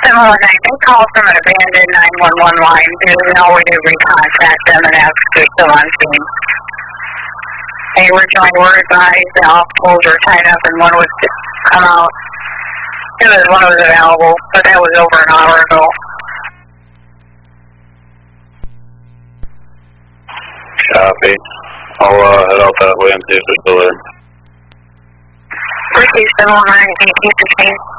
719, they called from an abandoned 911 line. There's no way to recontact them and ask if they're still on scene. They originally were advised the hospitals were tied up and one would come out. One was available, but that was over an hour ago. Copy. I'll head out that way and see if they're still there. Ricky 719, can you keep the chain?